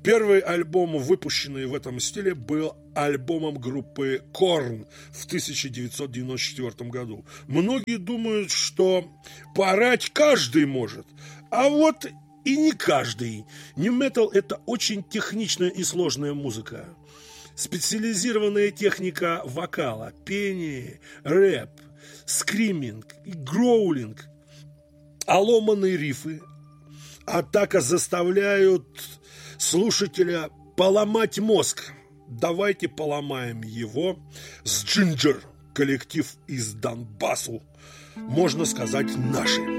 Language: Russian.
Первый альбом, выпущенный в этом стиле, был альбомом группы Korn в 1994 году. Многие думают, что поорать каждый может, а вот и не каждый. Нью-метал – это очень техничная и сложная музыка. Специализированная техника вокала, пение, рэп, скриминг и гроулинг, а ломаные рифы, атака заставляют слушателя поломать мозг. Давайте поломаем его с Ginger, коллектив из Донбассу, можно сказать, наши.